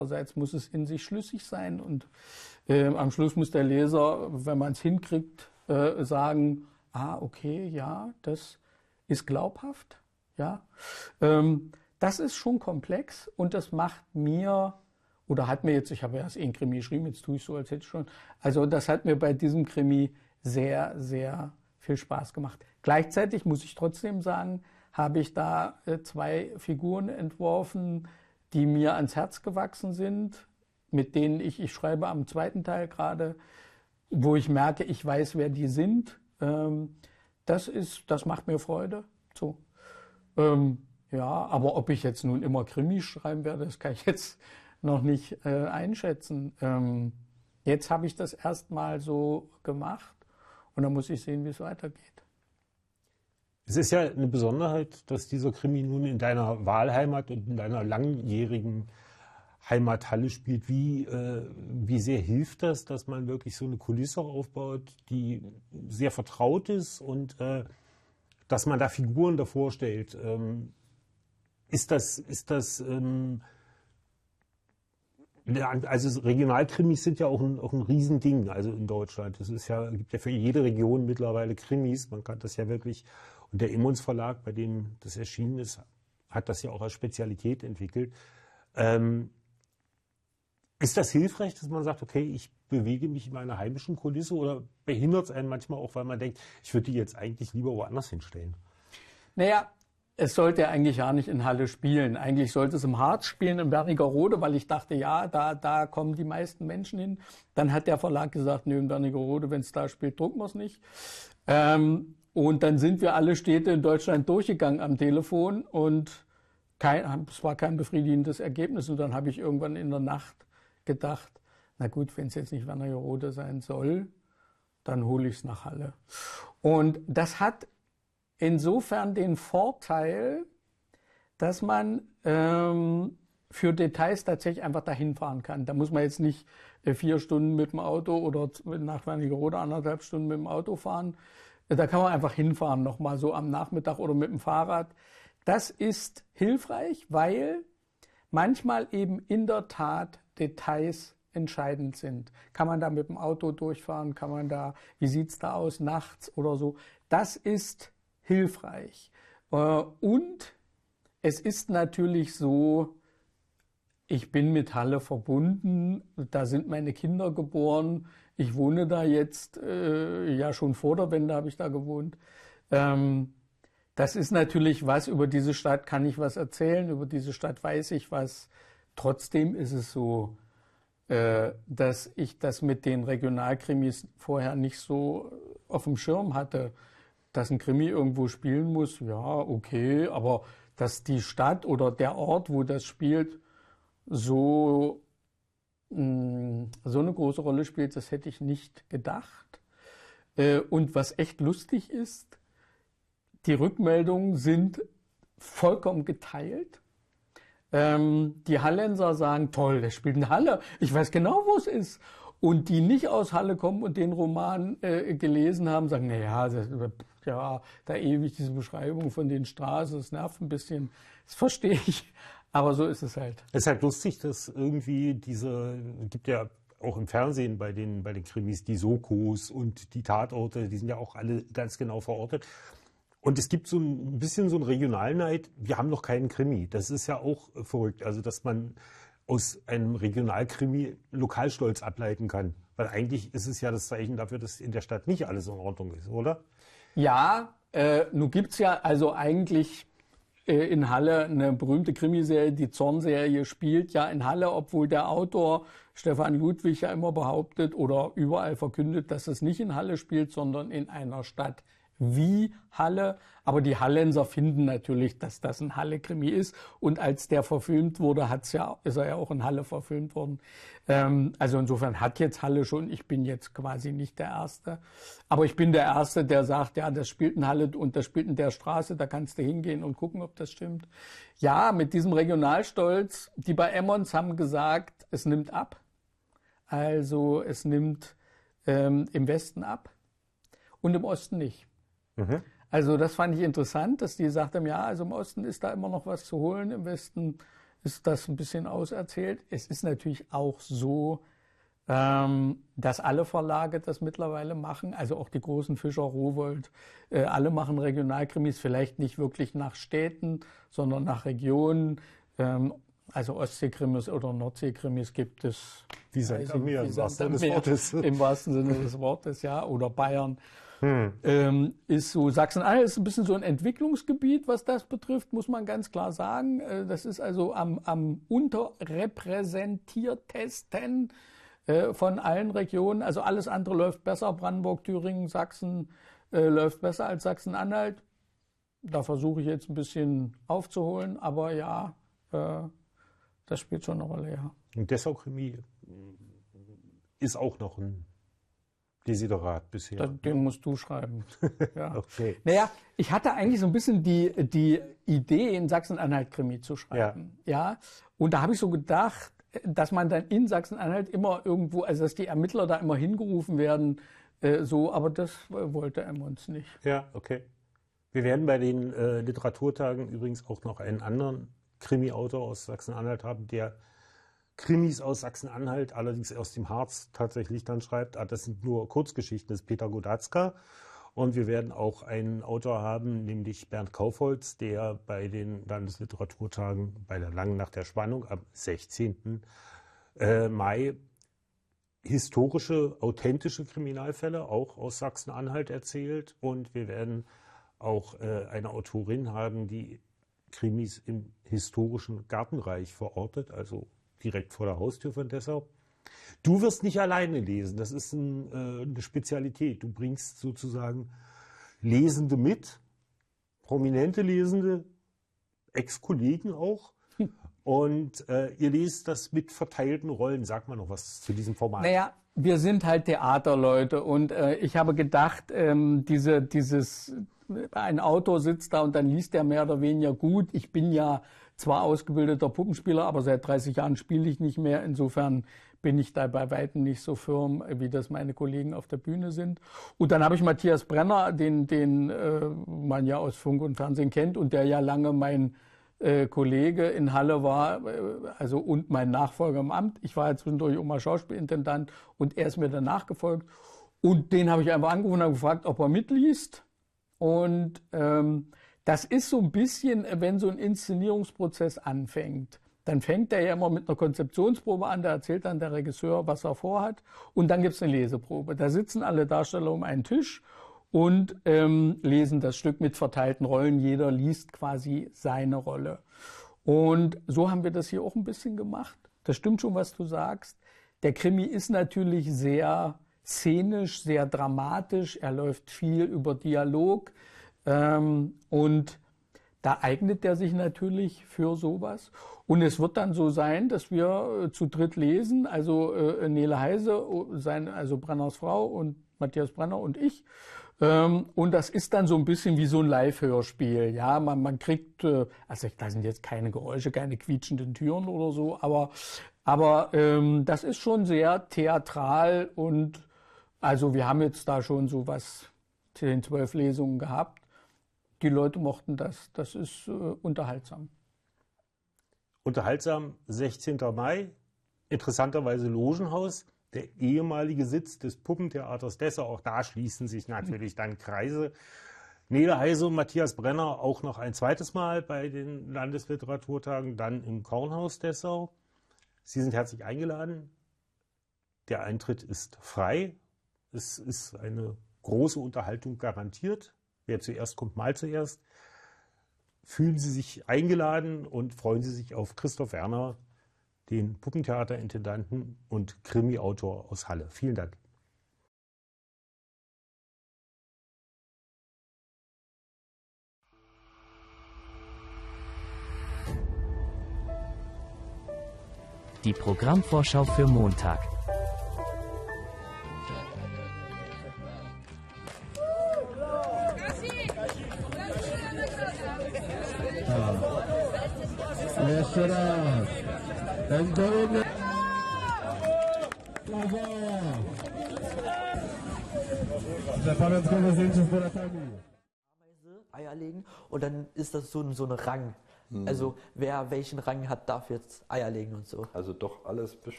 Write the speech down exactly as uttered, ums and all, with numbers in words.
Andererseits muss es in sich schlüssig sein und äh, am Schluss muss der Leser, wenn man es hinkriegt, äh, sagen, ah, okay, ja, das ist glaubhaft, ja. Ähm, das ist schon komplex und das macht mir, oder hat mir jetzt, ich habe ja erst einen Krimi geschrieben, jetzt tue ich so, als hätte ich schon, also das hat mir bei diesem Krimi sehr, sehr viel Spaß gemacht. Gleichzeitig muss ich trotzdem sagen, habe ich da äh, zwei Figuren entworfen, die mir ans Herz gewachsen sind, mit denen ich, ich schreibe am zweiten Teil gerade, wo ich merke, ich weiß, wer die sind. Ähm, das ist, das macht mir Freude. So. Ähm, ja, aber ob ich jetzt nun immer Krimis schreiben werde, das kann ich jetzt noch nicht äh, einschätzen. Ähm, jetzt habe ich das erstmal so gemacht und dann muss ich sehen, wie es weitergeht. Es ist ja eine Besonderheit, dass dieser Krimi nun in deiner Wahlheimat und in deiner langjährigen Heimat Halle spielt. Wie, äh, wie sehr hilft das, dass man wirklich so eine Kulisse aufbaut, die sehr vertraut ist und äh, dass man da Figuren davor stellt? Ähm, ist das, ist das ähm, also Regionalkrimis sind ja auch ein, auch ein Riesending, also in Deutschland. Es ist ja, gibt ja für jede Region mittlerweile Krimis. Man kann das ja wirklich. Und der Emmons Verlag, bei dem das erschienen ist, hat das ja auch als Spezialität entwickelt. Ähm, ist das hilfreich, dass man sagt, okay, ich bewege mich in meiner heimischen Kulisse, oder behindert es einen manchmal auch, weil man denkt, ich würde die jetzt eigentlich lieber woanders hinstellen? Naja, es sollte eigentlich ja nicht in Halle spielen. Eigentlich sollte es im Harz spielen, in Wernigerode, weil ich dachte, ja, da, da kommen die meisten Menschen hin. Dann hat der Verlag gesagt, nö, in Wernigerode, wenn es da spielt, drucken wir es nicht. Ähm, Und dann sind wir alle Städte in Deutschland durchgegangen am Telefon und kein, es war kein befriedigendes Ergebnis. Und dann habe ich irgendwann in der Nacht gedacht, na gut, wenn es jetzt nicht Wernigerode sein soll, dann hole ich es nach Halle. Und das hat insofern den Vorteil, dass man ähm, für Details tatsächlich einfach dahin fahren kann. Da muss man jetzt nicht äh, vier Stunden mit dem Auto oder nach Wernigerode anderthalb Stunden mit dem Auto fahren. Da kann man einfach hinfahren, nochmal so am Nachmittag oder mit dem Fahrrad. Das ist hilfreich, weil manchmal eben in der Tat Details entscheidend sind. Kann man da mit dem Auto durchfahren? Kann man da, wie sieht's da aus, nachts oder so? Das ist hilfreich. Und es ist natürlich so, ich bin mit Halle verbunden, da sind meine Kinder geboren. Ich wohne da jetzt, äh, ja schon vor der Wende habe ich da gewohnt. Ähm, das ist natürlich was, über diese Stadt kann ich was erzählen, über diese Stadt weiß ich was. Trotzdem ist es so, äh, dass ich das mit den Regionalkrimis vorher nicht so auf dem Schirm hatte. Dass ein Krimi irgendwo spielen muss, ja, okay, aber dass die Stadt oder der Ort, wo das spielt, so, mh, so eine große Rolle spielt, das hätte ich nicht gedacht. Äh, und was echt lustig ist, die Rückmeldungen sind vollkommen geteilt. Ähm, die Hallenser sagen, toll, der spielt in Halle, ich weiß genau, wo es ist. Und die nicht aus Halle kommen und den Roman äh, gelesen haben, sagen, na ja, das, ja, da ewig diese Beschreibung von den Straßen, das nervt ein bisschen. Das verstehe ich, aber so ist es halt. Es ist halt lustig, dass irgendwie diese, gibt ja auch im Fernsehen bei den, bei den Krimis die Sokos und die Tatorte, die sind ja auch alle ganz genau verortet. Und es gibt so ein bisschen so einen Regionalneid, wir haben noch keinen Krimi. Das ist ja auch verrückt, also dass man aus einem Regionalkrimi Lokalstolz ableiten kann. Weil eigentlich ist es ja das Zeichen dafür, dass in der Stadt nicht alles in Ordnung ist, oder? Ja, äh, nun gibt's ja also eigentlich äh, in Halle eine berühmte Krimiserie, die Zorn-Serie spielt ja in Halle, obwohl der Autor Stefan Ludwig ja immer behauptet oder überall verkündet, dass es nicht in Halle spielt, sondern in einer Stadt wie Halle. Aber die Hallenser finden natürlich, dass das ein Halle-Krimi ist. Und als der verfilmt wurde, hat's ja, ist er ja auch in Halle verfilmt worden. Ähm, also insofern hat jetzt Halle schon, ich bin jetzt quasi nicht der Erste. Aber ich bin der Erste, der sagt, ja, das spielt in Halle und das spielt in der Straße, da kannst du hingehen und gucken, ob das stimmt. Ja, mit diesem Regionalstolz, die bei Emmons haben gesagt, es nimmt ab. Also es nimmt ähm, im Westen ab und im Osten nicht. Mhm. Also das fand ich interessant, dass die gesagt haben, ja, also im Osten ist da immer noch was zu holen, im Westen ist das ein bisschen auserzählt. Es ist natürlich auch so, ähm, dass alle Verlage das mittlerweile machen, also auch die großen Fischer, Rowohlt, äh, alle machen Regionalkrimis, vielleicht nicht wirklich nach Städten, sondern nach Regionen. Ähm, also Ostseekrimis oder Nordseekrimis gibt es. Die sind am Meer, im wahrsten Sinne des Wortes. Im wahrsten Sinne des Wortes, ja, oder Bayern. Hm. Ähm, ist so, Sachsen-Anhalt ist ein bisschen so ein Entwicklungsgebiet, was das betrifft, muss man ganz klar sagen. Äh, das ist also am, am unterrepräsentiertesten äh, von allen Regionen. Also alles andere läuft besser. Brandenburg, Thüringen, Sachsen äh, läuft besser als Sachsen-Anhalt. Da versuche ich jetzt ein bisschen aufzuholen, aber ja, äh, das spielt schon eine Rolle, ja. Und Dessau-Krimi ist auch noch ein Desiderat bisher. Das, den musst du schreiben. Ja. Okay. Naja, ich hatte eigentlich so ein bisschen die, die Idee, in Sachsen-Anhalt-Krimi zu schreiben. Ja. ja. Und da habe ich so gedacht, dass man dann in Sachsen-Anhalt immer irgendwo, also dass die Ermittler da immer hingerufen werden, äh, so, aber das äh, wollte Emmons nicht. Ja, okay. Wir werden bei den äh, Literaturtagen übrigens auch noch einen anderen Krimi-Autor aus Sachsen-Anhalt haben, der Krimis aus Sachsen-Anhalt, allerdings aus dem Harz tatsächlich dann schreibt. Das sind nur Kurzgeschichten, das ist Peter Godatzka. Und wir werden auch einen Autor haben, nämlich Bernd Kaufholz, der bei den Landesliteraturtagen bei der Langen Nacht der Spannung am sechzehnten Mai historische, authentische Kriminalfälle auch aus Sachsen-Anhalt erzählt. Und wir werden auch äh, eine Autorin haben, die Krimis im historischen Gartenreich verortet, also direkt vor der Haustür von Dessau. Du wirst nicht alleine lesen, das ist ein, äh, eine Spezialität. Du bringst sozusagen Lesende mit, prominente Lesende, Ex-Kollegen auch. Und äh, ihr lest das mit verteilten Rollen. Sag mal noch was zu diesem Format. Naja, wir sind halt Theaterleute und äh, ich habe gedacht, ähm, diese, dieses, ein Autor sitzt da und dann liest er mehr oder weniger gut. Ich bin ja zwar ausgebildeter Puppenspieler, aber seit dreißig Jahren spiele ich nicht mehr. Insofern bin ich da bei weitem nicht so firm, wie das meine Kollegen auf der Bühne sind. Und dann habe ich Matthias Brenner, den, den äh, man ja aus Funk und Fernsehen kennt und der ja lange mein äh, Kollege in Halle war, äh, also und mein Nachfolger im Amt. Ich war ja zwischendurch auch mal Schauspielintendant und er ist mir dann nachgefolgt. Und den habe ich einfach angerufen und habe gefragt, ob er mitliest. Und ähm, das ist so ein bisschen, wenn so ein Inszenierungsprozess anfängt, dann fängt er ja immer mit einer Konzeptionsprobe an, da erzählt dann der Regisseur, was er vorhat, und dann gibt's eine Leseprobe. Da sitzen alle Darsteller um einen Tisch und ähm, lesen das Stück mit verteilten Rollen. Jeder liest quasi seine Rolle. Und so haben wir das hier auch ein bisschen gemacht. Das stimmt schon, was du sagst. Der Krimi ist natürlich sehr szenisch, sehr dramatisch. Er läuft viel über Dialog. Ähm, und da eignet er sich natürlich für sowas. Und es wird dann so sein, dass wir äh, zu dritt lesen, also äh, Nele Heise, sein, also Brenners Frau und Matthias Brenner und ich. Ähm, und das ist dann so ein bisschen wie so ein Live-Hörspiel. Ja, man, man kriegt, äh, also da sind jetzt keine Geräusche, keine quietschenden Türen oder so, aber, aber ähm, das ist schon sehr theatral und also wir haben jetzt da schon so was, zehn, zwölf Lesungen gehabt. Die Leute mochten das. Das ist äh, unterhaltsam. Unterhaltsam, sechzehnten Mai, interessanterweise Logenhaus, der ehemalige Sitz des Puppentheaters Dessau. Auch da schließen sich natürlich dann Kreise. Nele Heise und Matthias Brenner auch noch ein zweites Mal bei den Landesliteraturtagen, dann im Kornhaus Dessau. Sie sind herzlich eingeladen. Der Eintritt ist frei. Es ist eine große Unterhaltung garantiert. Wer zuerst kommt, mal zuerst. Fühlen Sie sich eingeladen und freuen Sie sich auf Christoph Werner, den Puppentheaterintendanten und Krimi-Autor aus Halle. Vielen Dank. Die Programmvorschau für Montag. Jeszcze raz. Endowny. Der pamiątkowe zdjęcie z Boratami. Eier legen und dann ist das so, so eine Rang, Also wer welchen Rang hat, darf jetzt Eier legen und so. Also doch alles ein bisschen